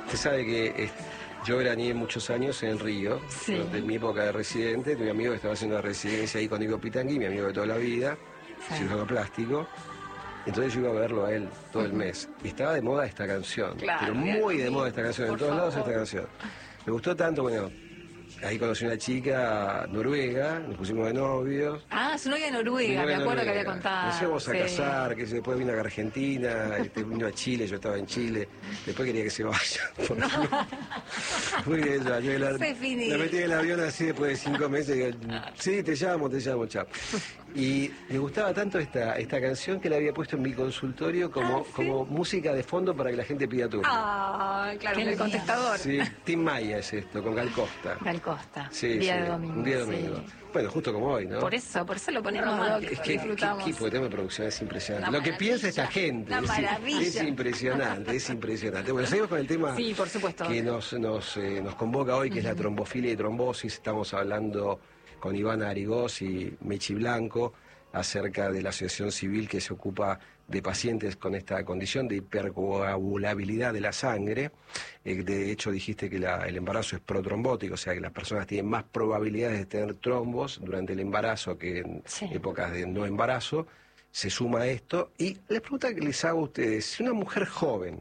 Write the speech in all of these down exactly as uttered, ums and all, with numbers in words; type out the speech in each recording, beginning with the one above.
Usted sabe que eh, yo veraneé muchos años en Río, Sí. durante mi época de residente. Mi amigo estaba haciendo la residencia ahí con Nico Pitangui, mi amigo de toda la vida, Sí. cirujano plástico. Entonces yo iba a verlo a él todo el mes. Y estaba de moda esta canción, Claro, pero bien, muy de moda esta canción, en por todos lados favor. esta canción. Me gustó tanto, bueno, ahí conocí una chica noruega, nos pusimos de novios. Ah, su novia noruega, Mi me novia acuerdo que noruega. había contado. Nos íbamos a sí. casar, que se- después vino a Argentina, este, vino a Chile, yo estaba en Chile, después quería que se vaya. Porque no. Muy bien, ya, yo la, Se finí. la metí en el avión así después de cinco meses, y digo, sí, te llamo, te llamo, chao. Y me gustaba tanto esta, esta canción que la había puesto en mi consultorio como, Ah, ¿sí? como música de fondo para que la gente pida turno. Ah, claro, en el contestador. Sí, Tim Maya es esto, con Gal Costa. Gal Costa, Sí, día sí, de domingo. un día de domingo. sí. Bueno, justo como hoy, ¿no? Por eso, por eso lo ponemos, Doc, Es que disfrutamos. qué equipo de tema de producción es impresionante. Una Lo que piensa esta maravilla, gente una es, maravilla. es impresionante, es impresionante. Bueno, seguimos con el tema Sí, por supuesto. que nos, nos, eh, nos convoca hoy, que es la trombofilia y trombosis. Estamos hablando con Ivana Arigós y Mechi Blanco acerca de la asociación civil que se ocupa de pacientes con esta condición de hipercoagulabilidad de la sangre. Eh, de hecho, dijiste que la- el embarazo es protrombótico, o sea que las personas tienen más probabilidades de tener trombos durante el embarazo que en Sí. épocas de no embarazo. Se suma a esto. Y la pregunta que les hago a ustedes, si una mujer joven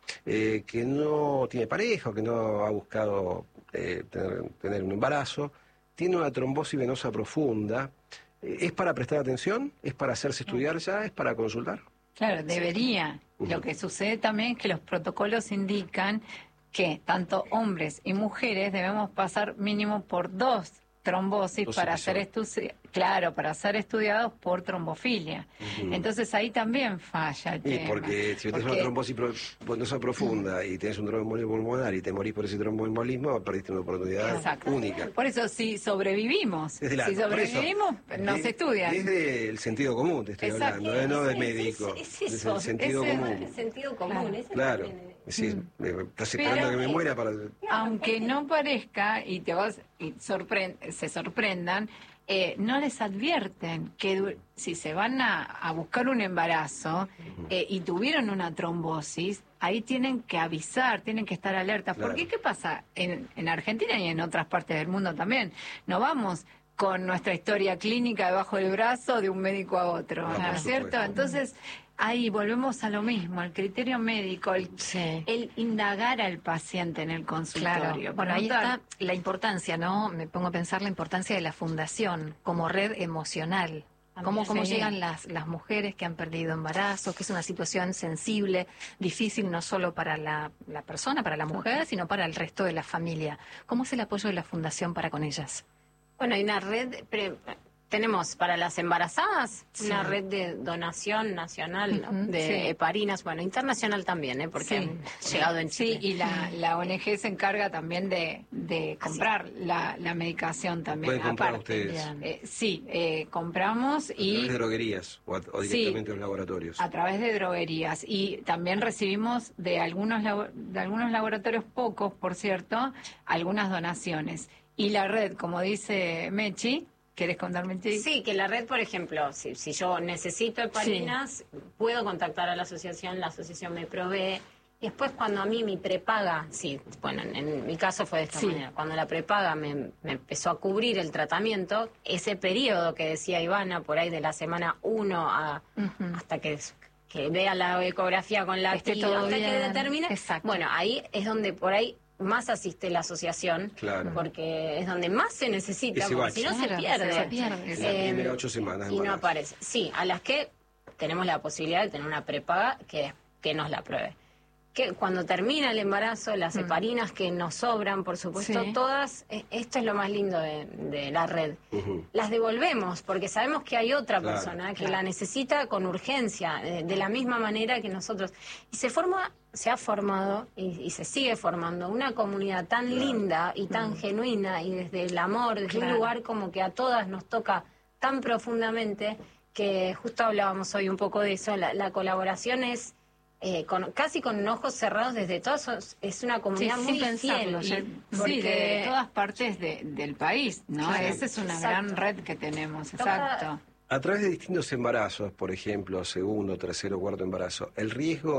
eh, que no tiene pareja o que no ha buscado eh, tener, tener un embarazo, tiene una trombosis venosa profunda, eh, ¿es para prestar atención? ¿Es para hacerse estudiar ya? ¿Es para consultar? Claro, debería. Ujú. Lo que sucede también es que los protocolos indican que tanto hombres y mujeres debemos pasar mínimo por dos trombosis Dos para ser episodios. estu- claro, para ser estudiados por trombofilia. Ujú. Entonces ahí también falla el Y tema. porque si tienes una Porque- trombosis pro- venosa profunda y tienes un tromboembolismo pulmonar y te morís por ese tromboembolismo, perdiste una oportunidad Exacto. única. Por eso, si sobrevivimos, Desde la- si por eso, sobrevivimos, nos de- estudian. Desde el sentido común te estoy Exacto. hablando, ¿eh? No de Es- médico. Es, es desde eso, el sentido ese- común. el sentido común. Claro. ese Claro. también es- Es decir, me- estás esperando Pero- que me muera para... Aunque no parezca y te vas y sorpren- se sorprendan, eh, no les advierten que du- si se van a, a buscar un embarazo eh, y tuvieron una trombosis, ahí tienen que avisar, tienen que estar alertas. Claro. Porque ¿qué pasa? En, en Argentina y en otras partes del mundo también, no vamos con nuestra historia clínica debajo del brazo de un médico a otro, No, ¿no por es cierto? supuesto. Entonces, ahí volvemos a lo mismo, al criterio médico, el, Sí. el indagar al paciente en el Claro. consultorio. Bueno, ahí preguntar. está la importancia, ¿no? Me pongo a pensar la importancia de la fundación como red emocional. Cómo, cómo Sí. llegan las, las mujeres que han perdido embarazos, que es una situación sensible, difícil no solo para la, la persona, para la mujer, sino para el resto de la familia. ¿Cómo es el apoyo de la fundación para con ellas? Bueno, hay una red, pre- tenemos para las embarazadas Sí. una red de donación nacional, ¿no? Ujú, de sí. heparinas, bueno, internacional también, ¿eh? porque Sí. han llegado en Sí, Chile. y la, la O N G se encarga también de, de comprar la, la medicación también. Pueden comprar aparte. ustedes. Eh, sí, eh, compramos A y través de droguerías o, a- o Sí. directamente a los laboratorios. a través de droguerías, y también recibimos de algunos labo- de algunos laboratorios, pocos por cierto, algunas donaciones. Y la red, como dice Mechi, ¿quieres contarme? Mechi? Sí, que la red, por ejemplo, si, si yo necesito heparinas, puedo contactar a la asociación, la asociación me provee. Y después cuando a mí mi prepaga, sí, bueno, en, en mi caso fue de esta Sí. manera, cuando la prepaga me, me empezó a cubrir el tratamiento, ese periodo que decía Ivana, por ahí de la semana uno a, Ujú. hasta que, que vea la ecografía con la Esté tía, todo hasta que bien. determine, Exacto. bueno, ahí es donde por ahí más asiste la asociación, Claro. porque es donde más se necesita, Ese porque si no bache. se Claro, pierde. se pierde. En las Eh, primeras ocho semanas de y no embarazo. aparece. Sí, a las que tenemos la posibilidad de tener una prepaga que, que nos la pruebe. Que cuando termina el embarazo, las heparinas que nos sobran, por supuesto, Sí. todas, eh, esto es lo más lindo de, de la red, Ujú. las devolvemos porque sabemos que hay otra Claro, persona que claro. la necesita con urgencia, eh, de la misma manera que nosotros. Y se forma, se ha formado y, y se sigue formando una comunidad tan Claro. linda y tan genuina y desde el amor, desde un Claro. lugar como que a todas nos toca tan profundamente, que justo hablábamos hoy un poco de eso, la, la colaboración es eh, con, casi con ojos cerrados desde todos, sos- es una comunidad Sí, muy sin pensarlo, fiel. ya- y- Sí, de porque- todas partes de- del país, ¿no? Claro. Esa es una Exacto. gran red que tenemos, Toca- exacto. A través de distintos embarazos, por ejemplo, segundo, tercero, cuarto embarazo, ¿el riesgo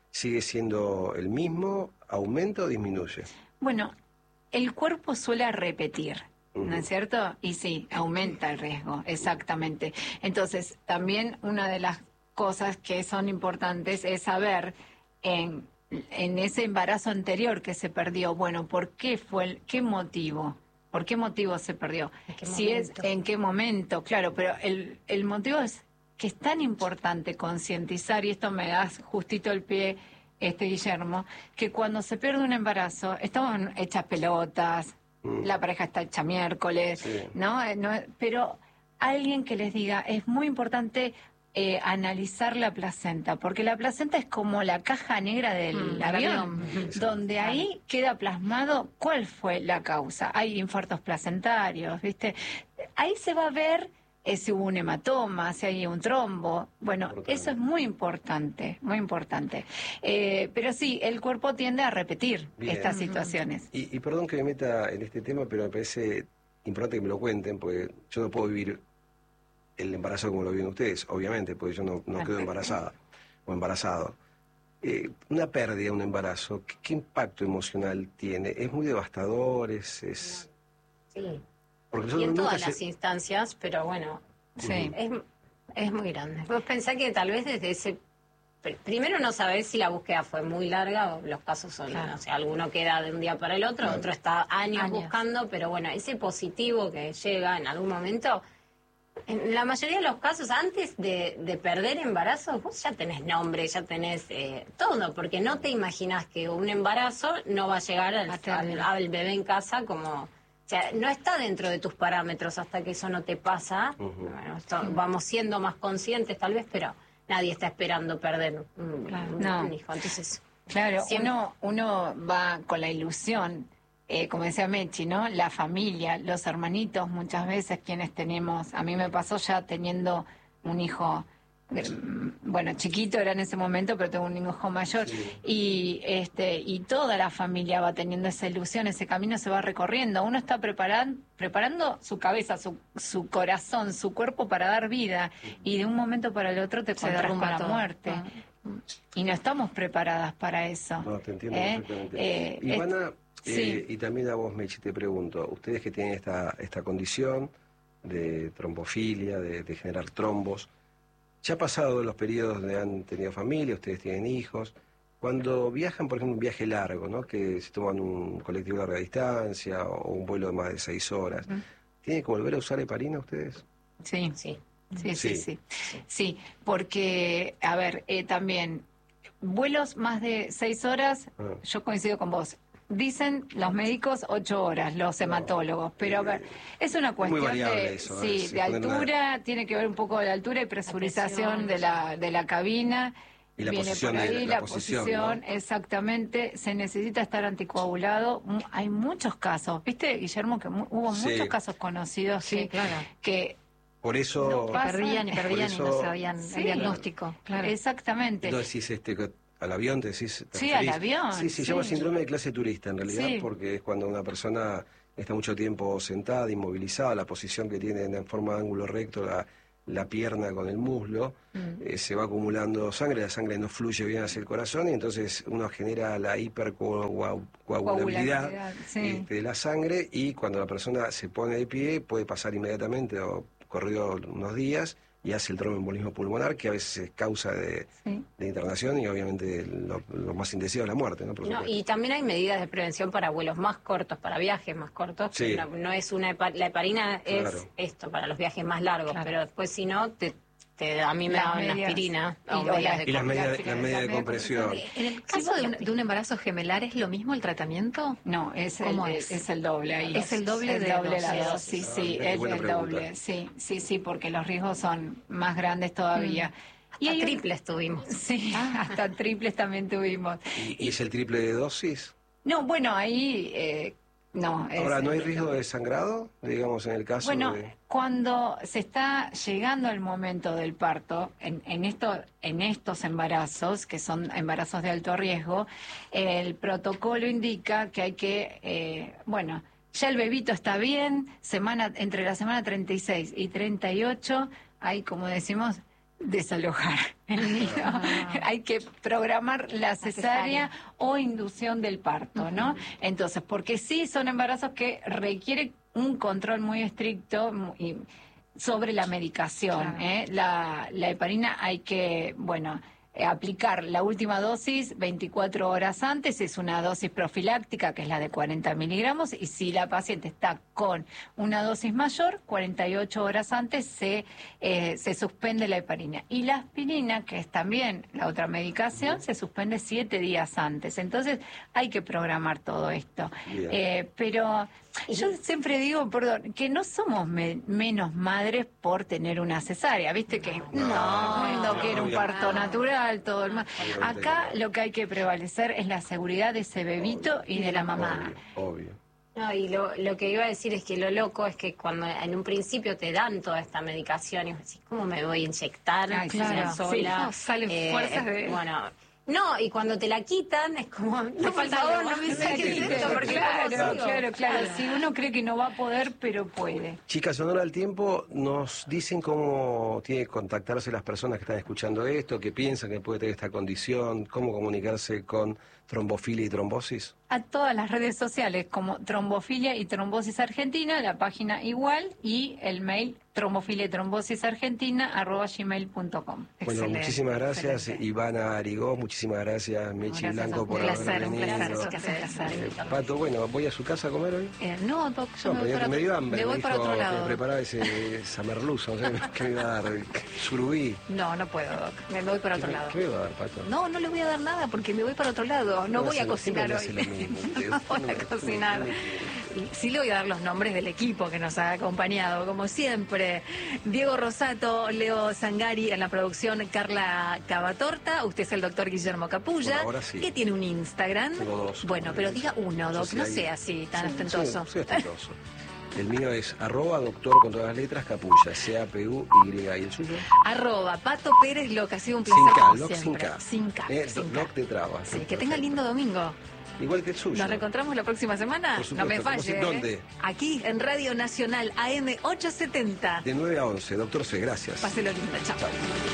¿sigue siendo el mismo? ¿Aumenta o disminuye? Bueno, el cuerpo suele repetir, ¿no Ujú. es cierto? Y sí, aumenta el riesgo, exactamente. Entonces, también una de las cosas que son importantes es saber en, en ese embarazo anterior que se perdió, bueno, ¿por qué fue, el, qué motivo? ¿Por qué motivo se perdió? ¿En qué Si es, momento? en qué momento, claro, pero el, el motivo es que es tan importante concientizar, y esto me da justito el pie, este Guillermo, que cuando se pierde un embarazo, estamos hechas pelotas, Mm. la pareja está hecha miércoles, Sí. ¿no? Eh, no, pero alguien que les diga, es muy importante eh, analizar la placenta, porque la placenta es como la caja negra del Mm, avión, avión. donde ahí queda plasmado cuál fue la causa. Hay infartos placentarios, ¿viste? Ahí se va a ver eh, si hubo un hematoma, si hay un trombo. Bueno, Importante. eso es muy importante, muy importante. Eh, pero sí, el cuerpo tiende a repetir Bien. estas Ujú. situaciones. Y, y perdón que me meta en este tema, pero me parece importante que me lo cuenten, porque yo no puedo vivir el embarazo como lo viven ustedes, obviamente, porque yo no, no quedo embarazada o embarazado. Eh, una pérdida, un embarazo, ¿qué, qué impacto emocional tiene? ¿Es muy devastador? ¿Es...? es... Sí. Porque Y nosotros en nunca todas se- las instancias, pero bueno, Sí. es, es muy grande. Vos pensás que tal vez desde ese... pr- Primero no sabés si la búsqueda fue muy larga o los casos son, Claro. o sea, alguno queda de un día para el otro, otro está años, Años. buscando, pero bueno, ese positivo que llega en algún momento, en la mayoría de los casos, antes de, de perder embarazo, vos ya tenés nombre, ya tenés eh, todo, porque no te imaginás que un embarazo no va a llegar al, A al, término. al bebé en casa como... O sea, no está dentro de tus parámetros hasta que eso no te pasa. Ujú. Bueno, esto- vamos siendo más conscientes tal vez, pero nadie está esperando perder un, Claro. un- No. un hijo. Entonces, Claro, Siempre- uno, uno va con la ilusión, eh, como decía Mechi, ¿no? La familia, los hermanitos, muchas veces quienes tenemos, a mí me pasó ya teniendo un hijo, eh, bueno, chiquito era en ese momento, pero tengo un hijo mayor, Sí. y este y toda la familia va teniendo esa ilusión, ese camino se va recorriendo, uno está preparan, preparando su cabeza, su, su corazón, su cuerpo para dar vida, y de un momento para el otro te Se encuentras con derrumba la todo. muerte. Mm. Y no estamos preparadas para eso. No, te entiendo ¿Eh? perfectamente. Eh, Ivana, est- eh, sí. y también a vos, Mechi, te pregunto, ustedes que tienen esta, esta condición de trombofilia, de, de generar trombos, ya ha pasado los periodos donde han tenido familia, ustedes tienen hijos, cuando viajan, por ejemplo, un viaje largo, ¿no? Que se toman un colectivo de larga distancia o un vuelo de más de seis horas, Ujú. ¿tienen que volver a usar heparina ustedes? Sí, sí. sí, sí, Sí. sí. Sí, porque, a ver, eh, también, vuelos más de seis horas, Ah. yo coincido con vos. Dicen los médicos ocho horas, los hematólogos, pero a ver, es una muy cuestión variable de, eso, sí, ¿eh? Si de ponen una- altura, tiene que ver un poco de altura y presurización presión, de la, de la cabina. Y la Viene posición por de- ahí, la la posición, posición, ¿no? exactamente, se necesita estar anticoagulado. Mu- Hay muchos casos, ¿viste, Guillermo? Que mu- hubo Sí. muchos casos conocidos Sí, que, claro. que Por eso, No Que pasa. perdían y perdían Por y no eso- sabían Sí. el diagnóstico. Claro. exactamente. no decís este, que al avión, te decís... te Sí, referís- al avión, Sí, se sí. llama síndrome de clase turista en realidad, Sí. porque es cuando una persona está mucho tiempo sentada, inmovilizada, la posición que tiene en forma de ángulo recto, la, la pierna con el muslo, Mm. eh, se va acumulando sangre, la sangre no fluye bien hacia el corazón y entonces uno genera la hipercoagulabilidad Coagulabilidad, sí. este, de la sangre y cuando la persona se pone de pie puede pasar inmediatamente o corrido unos días y hace el tromboembolismo pulmonar que a veces es causa de, Sí. de internación y obviamente lo, lo más intensivo es la muerte, ¿no? Por No, supuesto. y también hay medidas de prevención para vuelos más cortos, para viajes más cortos. Sí. No, no es una hepa- la heparina es Claro. esto para los viajes más largos, Claro. pero después si no te, te a mí me Las da una medias- aspirina y- o o medias las- de Y las corte. medidas sí, las la medidas de media compresión. En el caso de un, de un embarazo gemelar, ¿es lo mismo el tratamiento? No, es el, ¿Cómo es? es? el doble ahí. Es el doble Es de doble la dosis. dosis, Ah, sí, mira qué es buena el pregunta. doble. Sí, sí, sí, porque los riesgos son más grandes todavía. Y A hay un- triples tuvimos. Sí, hasta triples también tuvimos. ¿Y, y es el triple de dosis? No, bueno, ahí eh, no. es- Ahora, ¿no hay riesgo de sangrado, digamos, en el caso Bueno, de...? cuando se está llegando al momento del parto, en, en, esto, en estos embarazos, que son embarazos de alto riesgo, el protocolo indica que hay que, eh, bueno, ya el bebito está bien, semana entre la semana treinta y seis y treinta y ocho, hay, como decimos, desalojar el niño. Ah. Hay que programar la cesárea, cesárea o inducción del parto, ¿no? Uh-huh. Entonces, porque sí son embarazos que requieren un control muy estricto y sobre la medicación. Claro. ¿eh? La, la heparina hay que, bueno, aplicar la última dosis veinticuatro horas antes, es una dosis profiláctica que es la de cuarenta miligramos, y si la paciente está con una dosis mayor, cuarenta y ocho horas antes se, eh, se suspende la heparina. Y la aspirina, que es también la otra medicación, se suspende siete días antes. Entonces hay que programar todo esto. Eh, pero yo siempre digo, perdón, que no somos me, menos madres por tener una cesárea, ¿viste? Que no, no, no quiere un parto natural, todo el más. Acá lo que hay que prevalecer es la seguridad de ese bebito y de la mamá. Obvio, obvio. No, y lo, lo que iba a decir es que lo loco es que cuando en un principio te dan toda esta medicación y vos decís, ¿cómo me voy a inyectar? Ay, claro, sola? sí, no, salen eh, fuerzas de... Bueno... No, y cuando te la quitan es como, no, por favor, no me saques esto, porque claro, claro, claro, claro, si uno cree que no va a poder, pero puede. Chicas, en honor al tiempo, nos dicen cómo tiene que contactarse las personas que están escuchando esto, que piensan que puede tener esta condición, cómo comunicarse con trombofilia y trombosis. A todas las redes sociales como Trombofilia y Trombosis Argentina, la página igual, y el mail trombofilia y trombosis argentina arroba gmail punto com. Bueno, excelente, muchísimas gracias, excelente. Ivana Arigó, muchísimas gracias, Mechi Blanco, por haber venido. Un placer, un placer. Eh, Pato, bueno, ¿voy a su casa a comer hoy? Eh, no, Doc, yo no, me, voy para me dio hambre, me voy me para dijo otro lado. Que preparaba ese, esa merluza, no sé qué me iba a dar, surubí. No, no puedo, Doc, me voy para otro ¿Qué, lado. ¿Qué me iba a dar, Pato? No, no le voy a dar nada porque me voy para otro lado, no, no voy a cocinar hoy. No voy a cocinar. Sí le voy a dar los nombres del equipo que nos ha acompañado, como siempre. Diego Rosato, Leo Zangari en la producción, Carla Cavatorta, usted es el doctor Guillermo Capulla, bueno, ahora sí. Que tiene un Instagram. Tengo dos. Bueno, pero diga uno, Doc, no sea así tan sí, ostentoso. Sí, soy ostentoso. El mío es arroba doctor con todas las letras Capulla, C A P U Y. ¿Y el suyo? Arroba Pato Pérez Loc, ha sido un placer. Sin K, como Loc sin siempre. K. Sin K. Eh, sin Loc K. de traba. Sí, que tenga lindo domingo. Igual que el suyo. ¿Nos reencontramos la próxima semana? Por supuesto, no me falle. ¿Cómo, ¿Dónde? ¿eh? Aquí en Radio Nacional A M ochocientos setenta. De nueve a once. Doctor C, gracias. Páselo lindo. Chao. Chao.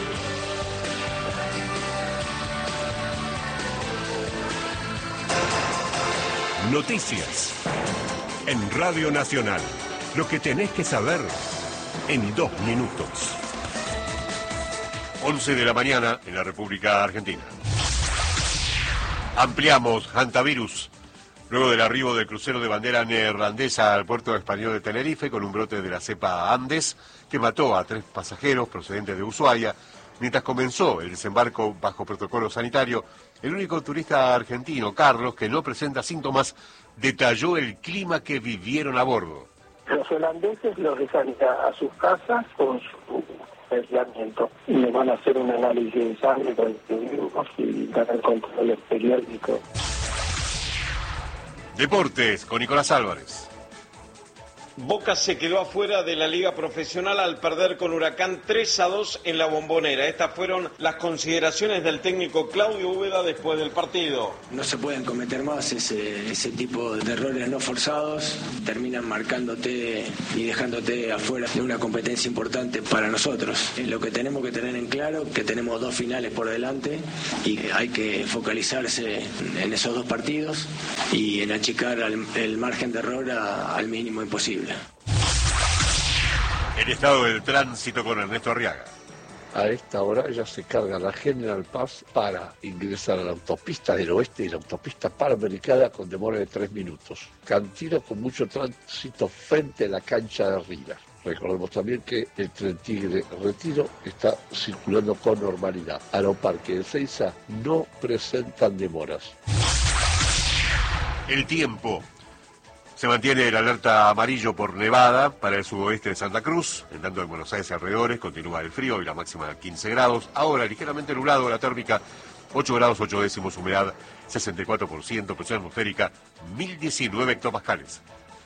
Noticias. En Radio Nacional. Lo que tenés que saber en dos minutos. once de la mañana en la República Argentina. Ampliamos hantavirus. Luego del arribo del crucero de bandera neerlandesa al puerto español de Tenerife con un brote de la cepa Andes que mató a tres pasajeros procedentes de Ushuaia, mientras comenzó el desembarco bajo protocolo sanitario, el único turista argentino, Carlos, que no presenta síntomas, detalló el clima que vivieron a bordo. Los holandeses los dejan a sus casas con su aislamiento y le van a hacer un análisis de sangre con virus y dan el control periódico. Deportes con Nicolás Álvarez. Boca se quedó afuera de la Liga Profesional al perder con Huracán tres a dos en la Bombonera. Estas fueron las consideraciones del técnico Claudio Úbeda después del partido. No se pueden cometer más ese, ese tipo de errores no forzados. Terminan marcándote y dejándote afuera de una competencia importante para nosotros. Lo que tenemos que tener en claro que tenemos dos finales por delante y hay que focalizarse en esos dos partidos y en achicar el, el margen de error a, al mínimo imposible. El estado del tránsito con Ernesto Arriaga. A esta hora ya se carga la General Paz para ingresar a la autopista del oeste y la autopista panamericana con demora de tres minutos. Cantino con mucho tránsito frente a la cancha de River. Recordemos también que el Tren Tigre Retiro está circulando con normalidad. Aeroparque de Ezeiza no presentan demoras. El tiempo. Se mantiene el alerta amarillo por nevada para el sudoeste de Santa Cruz. En tanto en Buenos Aires y alrededores continúa el frío y la máxima de quince grados. Ahora ligeramente nublado, la térmica ocho grados ocho décimos, humedad sesenta y cuatro por ciento, presión atmosférica mil diecinueve hectopascales.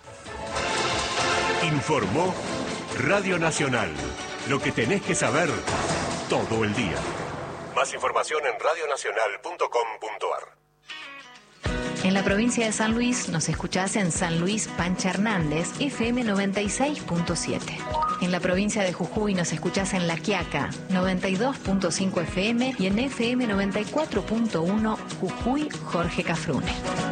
Informó Radio Nacional. Lo que tenés que saber todo el día. Más información en radio nacional punto com punto a r. En la provincia de San Luis nos escuchás en San Luis Pancha Hernández, F M noventa y seis punto siete. En la provincia de Jujuy nos escuchás en La Quiaca, noventa y dos punto cinco F M y en F M noventa y cuatro punto uno Jujuy Jorge Cafrune.